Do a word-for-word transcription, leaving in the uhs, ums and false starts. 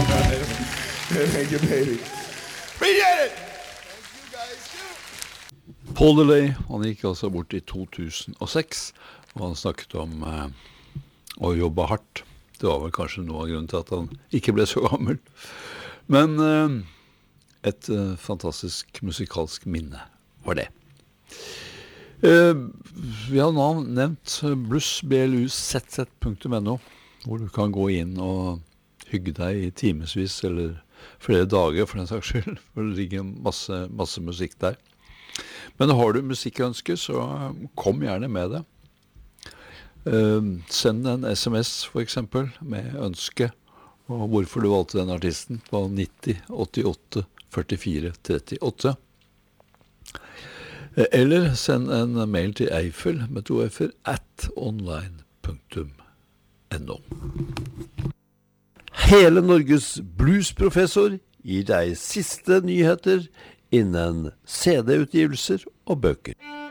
Thank you, baby. Appreciate it! Paul DeLay, han gikk altså bort i to tusen og seks, og han snakket om eh, å jobbe hardt. Det var vel kanskje noe av grunnen til at han ikke ble så gammel. Men eh, et eh, fantastisk musikalsk minne var det. Eh, vi har nå nevnt bluss b l u z z punktum n o, hvor du kan gå inn og hygge deg i timesvis, eller flere dager for den saks skyld, for det ligger masse, masse musikk der. Men har du musikkønsker, så kom gjerne med det. Uh, send en sms for eksempel, med ønske, og hvorfor du valgte den artisten, på nitti åttiåtte førtifire trettiåtte. Eller send en mail til Eiffel med to f-er at online punktum n o. Hele Norges bluesprofessor gir deg siste nyheter innen C D-utgivelser og bøker.